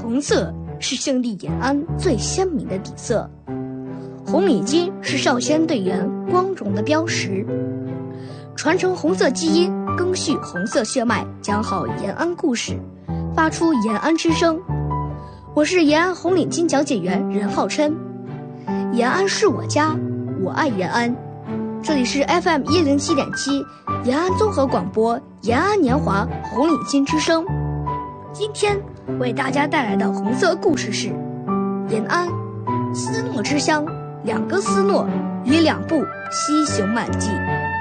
红色是胜利延安最鲜明的底色，红领巾是少先队员光荣的标识。传承红色基因，赓续红色血脉，讲好延安故事，发出延安之声。我是延安红领巾讲解员任浩琛。延安是我家，我爱延安。这里是 FM 107.7延安综合广播，延安年华红领巾之声。今天为大家带来的红色故事是延安斯诺之乡，两个斯诺与两部西行漫记。